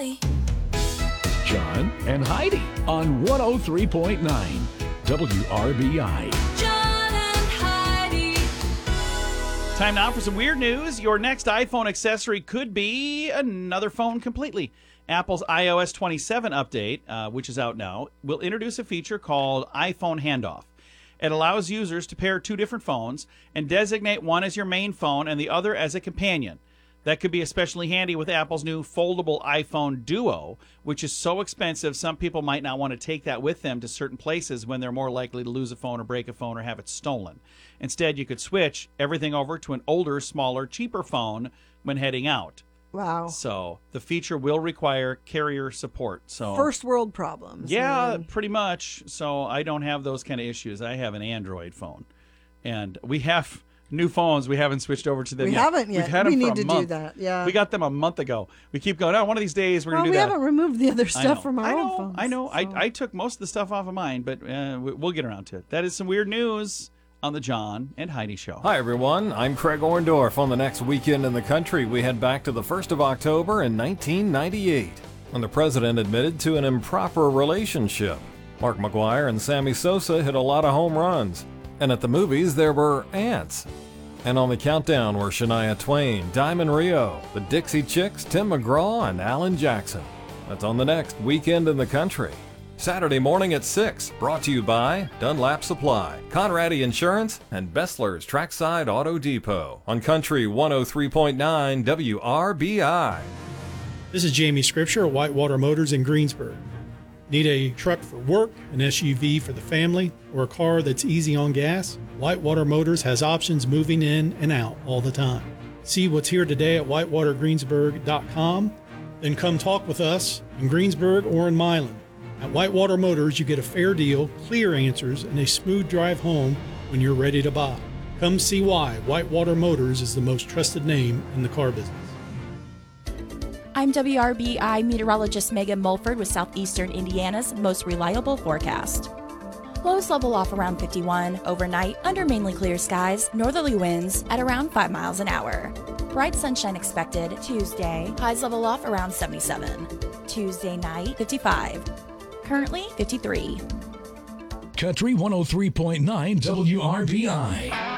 John and Heidi on 103.9 WRBI. John and Heidi. Time now for some weird news. Your next iPhone accessory could be another phone completely. Apple's iOS 27 update, which is out now, will introduce a feature called iPhone Handoff. It allows users to pair two different phones and designate one as your main phone and the other as a companion. That could be especially handy with Apple's new foldable iPhone Duo, which is so expensive some people might not want to take that with them to certain places when they're more likely to lose a phone or break a phone or have it stolen. Instead, you could switch everything over to an older, smaller, cheaper phone when heading out. Wow. So the feature will require carrier support. So First world problems. yeah, man. pretty much. So I don't have those kind of issues. I have an Android phone, and we have new phones. We haven't switched over to them We yet. haven't yet. We've had them We for need a to do month. that, yeah. We got them a month ago. We keep going, one of these days we're Well, going to we do that. haven't removed the other I know. stuff from our own phones. I know. so. I took most of the stuff off of mine, but we'll get around to it. That is some weird news on the John and Heidi Show. Hi, everyone. I'm Craig Orndorff. On the next weekend in the country, we head back to the 1st of October in 1998, when the president admitted to an improper relationship. Mark McGwire and Sammy Sosa hit a lot of home runs. And at the movies, there were ants. And on the countdown were Shania Twain, Diamond Rio, the Dixie Chicks, Tim McGraw, and Alan Jackson. That's on the next weekend in the country. Saturday morning at 6, brought to you by Dunlap Supply, Conradi Insurance, and Bessler's Trackside Auto Depot on Country 103.9 WRBI. This is Jamie Scripture at Whitewater Motors in Greensburg. Need a truck for work, an SUV for the family, or a car that's easy on gas? Whitewater Motors has options moving in and out all the time. See what's here today at whitewatergreensburg.com, then come talk with us in Greensburg or in Milan. At Whitewater Motors, you get a fair deal, clear answers, and a smooth drive home when you're ready to buy. Come see why Whitewater Motors is the most trusted name in the car business. I'm WRBI meteorologist Megan Mulford with Southeastern Indiana's most reliable forecast. Lows level off around 51, overnight under mainly clear skies, northerly winds at around 5 miles an hour. Bright sunshine expected Tuesday, highs level off around 77. Tuesday night, 55. Currently 53. Country 103.9 WRBI.